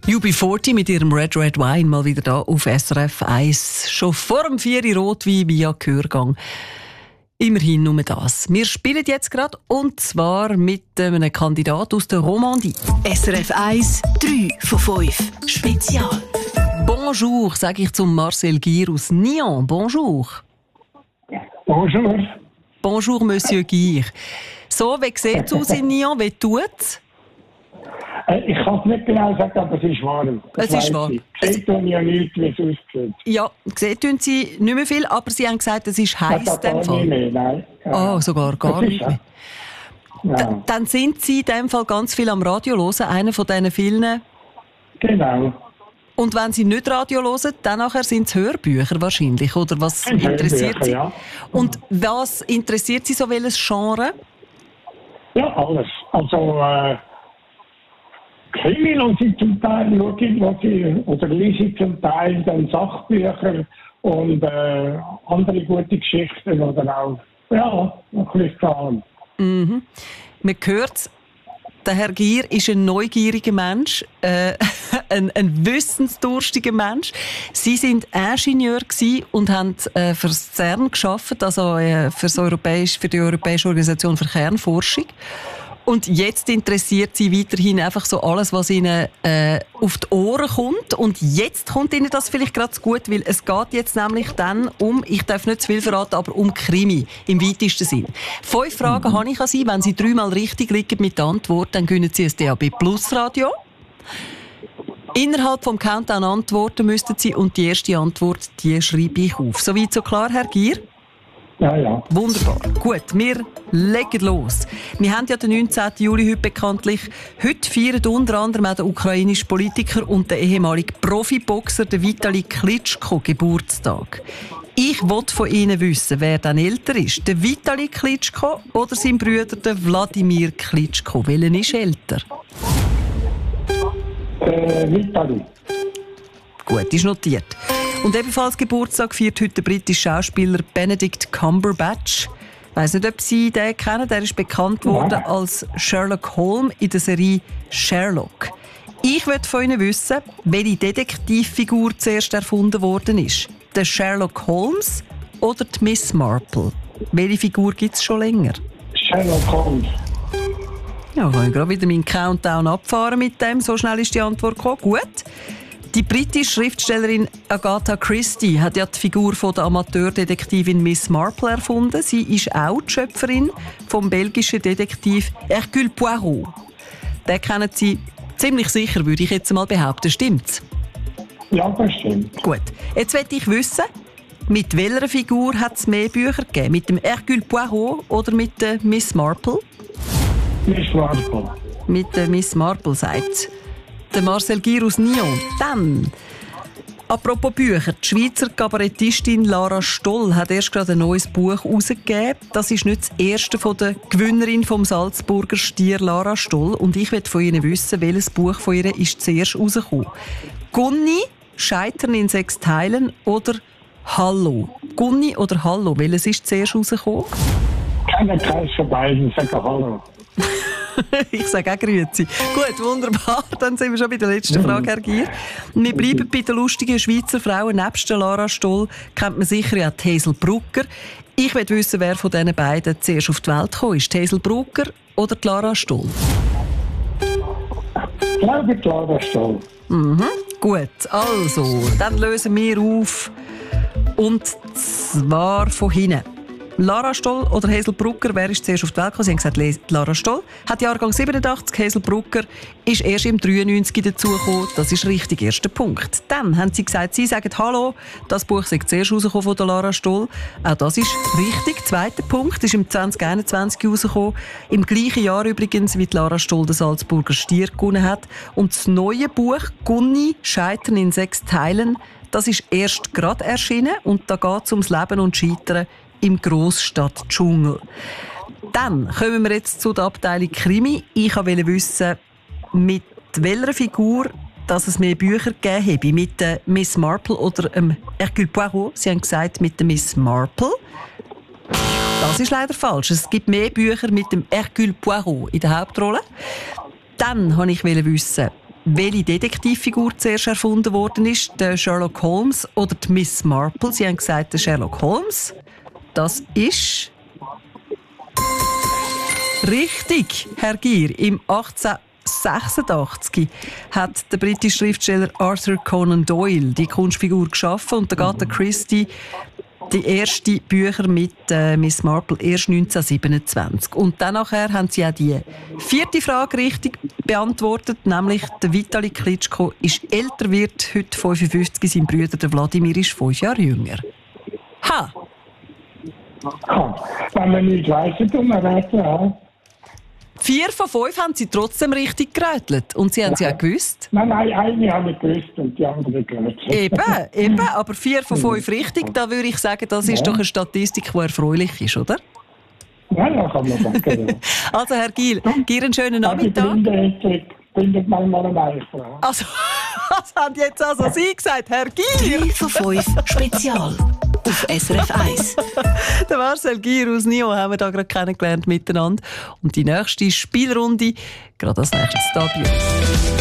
UB40 mit ihrem Red Red Wine mal wieder da auf SRF 1. Schon vor dem 4 Rotwein via Gehörgang. Immerhin nur das. Wir spielen jetzt gerade und zwar mit einem Kandidat aus der Romandie. SRF 1, 3 von 5. Spezial. Bonjour, sage ich zum Marcel Gier aus Nyon. Bonjour. Bonjour. Bonjour, Monsieur Gier. So, wie sieht es aus in Nyon? Wie tut es? Ich kann es nicht genau sagen, aber es ist warm. Es ist warm. Seht ihr ja nicht, wie es aussieht. Ja, sehen tun Sie nicht mehr viel, aber Sie haben gesagt, es ist heiß in dem Fall. Nicht mehr, nein. Ah, sogar gar nicht mehr. Ja. Dann sind Sie in dem Fall ganz viel am Radio hören, einer von diesen vielen. Genau. Und wenn Sie nicht Radio hören, dann nachher sind es Hörbücher wahrscheinlich, oder was interessiert Sie? Ja. Und was interessiert Sie so, welches Genre? Ja, alles. Also, Krimi höre ich zum Teil, oder lese ich zum Teil dann Sachbücher und andere gute Geschichten oder auch, ja, ein bisschen Zahlen. Mhm. Man hört es, der Herr Gier ist ein neugieriger Mensch, ein wissensdurstiger Mensch. Sie sind Ingenieur gewesen und haben für das CERN gearbeitet, also für die Europäische Organisation für Kernforschung. Und jetzt interessiert Sie weiterhin einfach so alles, was Ihnen auf die Ohren kommt. Und jetzt kommt Ihnen das vielleicht gerade zu gut, weil es geht jetzt nämlich dann um, ich darf nicht zu viel verraten, aber um Krimi im weitesten Sinn. 5 Fragen habe ich an Sie. Wenn Sie 3-mal richtig liegen mit der Antwort, dann gewinnen Sie ein DAB Plus Radio. Innerhalb vom Countdown antworten müssten Sie und die erste Antwort, die schreibe ich auf. Soweit so klar, Herr Gier? Ja. Wunderbar. Gut, wir legen los. Wir haben ja den 19. Juli heute bekanntlich. Heute feiert unter anderem auch der ukrainische Politiker und der ehemalige Profiboxer der Vitali Klitschko Geburtstag. Ich wollte von Ihnen wissen, wer dann älter ist. Der Vitali Klitschko oder sein Bruder der Wladimir Klitschko? Welcher ist älter? Vitali. Gut, ist notiert. Und ebenfalls Geburtstag feiert heute der britische Schauspieler Benedict Cumberbatch. Ich weiss nicht, ob Sie den kennen. Der ist bekannt worden als Sherlock Holmes in der Serie Sherlock. Ich möchte von Ihnen wissen, welche Detektivfigur zuerst erfunden worden ist. Der Sherlock Holmes oder die Miss Marple? Welche Figur gibt es schon länger? Sherlock Holmes. Ja, kann ich gerade wieder meinen Countdown abfahren mit dem. So schnell ist die Antwort gekommen. Gut. Die britische Schriftstellerin Agatha Christie hat ja die Figur von der Amateurdetektivin Miss Marple erfunden. Sie ist auch die Schöpferin vom belgischen Detektiv Hercule Poirot. Den kennen Sie ziemlich sicher, würde ich jetzt mal behaupten. Stimmt's? Ja, das stimmt. Gut. Jetzt möchte ich wissen, mit welcher Figur hat es mehr Bücher gegeben? Mit dem Hercule Poirot oder mit der Miss Marple? Miss Marple. Mit der Miss Marple, sagt der Marcel Gier aus Nyon. Dann, apropos Bücher, die Schweizer Kabarettistin Lara Stoll hat erst gerade ein neues Buch herausgegeben. Das ist nicht das erste von der Gewinnerin vom Salzburger Stier Lara Stoll. Und ich möchte von Ihnen wissen, welches Buch von ihr ist zuerst rausgekommen. Gunni, Scheitern in 6 Teilen oder Hallo? Gunni oder Hallo, welches ist zuerst rausgekommen? Keiner Kreis von beiden, sag Hallo. Ich sage auch Grüezi. Gut, wunderbar. Dann sind wir schon bei der letzten Frage, Herr Gier. Wir bleiben bei den lustigen Schweizer Frauen. Nebst der Lara Stoll kennt man sicher ja die Hazel Brugger. Ich möchte wissen, wer von diesen beiden zuerst auf die Welt gekommen ist. Die Hazel Brugger oder die Lara Stoll? Ich glaube, die Lara Stoll. Mhm. Gut, also, dann lösen wir auf. Und zwar von hinten. Lara Stoll oder Hazel Brugger, wer ist zuerst auf die Welt gekommen? Sie haben gesagt, Lara Stoll hat Jahrgang 87, Hazel Brugger ist erst im 93 dazugekommen. Das ist richtig, erster Punkt. Dann haben sie gesagt, sie sagen Hallo, das Buch sei zuerst rausgekommen von der Lara Stoll. Auch das ist richtig. Zweiter Punkt ist im 2021 rausgekommen. Im gleichen Jahr übrigens, wie die Lara Stoll den Salzburger Stier gewonnen hat. Und das neue Buch Gunni, Scheitern in 6 Teilen, das ist erst gerade erschienen und da geht es ums Leben und Scheitern im Grossstadt-Dschungel. Dann kommen wir jetzt zu der Abteilung Krimi. Ich wollte wissen, mit welcher Figur dass es mehr Bücher gegeben habe. Mit der Miss Marple oder Hercule Poirot. Sie haben gesagt, mit der Miss Marple. Das ist leider falsch. Es gibt mehr Bücher mit dem Hercule Poirot in der Hauptrolle. Dann wollte ich wissen, welche Detektivfigur zuerst erfunden worden ist, der Sherlock Holmes oder die Miss Marple. Sie haben gesagt, der Sherlock Holmes. Das ist richtig, Herr Gier. Im 1886 hat der britische Schriftsteller Arthur Conan Doyle die Kunstfigur geschaffen und Agatha Christie die ersten Bücher mit Miss Marple erst 1927. Und danach haben sie auch die 4. Frage richtig beantwortet, nämlich der Vitali Klitschko ist älter, wird heute 55, sein Bruder der Wladimir ist 5 Jahre jünger. Ha! Wenn man nicht weiss, dann raten, ja. 4 von 5 haben sie trotzdem richtig gerätselt. Und sie haben es ja gewusst. Nein, eine habe ich gewusst und die andere gehört. Eben. Aber 4 von 5 richtig, da würde ich sagen, das ist doch eine Statistik, die erfreulich ist, oder? Ja, kann man sagen. Ja. Also, Herr Giel, einen schönen Nachmittag. Findet manchmal eine Eichel. Also, was haben jetzt also Sie gesagt, Herr Giel? 3 von 5 Spezial auf SRF 1. Der Marcel Gier aus Nyon haben wir da gerade kennengelernt miteinander. Und die nächste Spielrunde, gerade als nächstes da bei uns.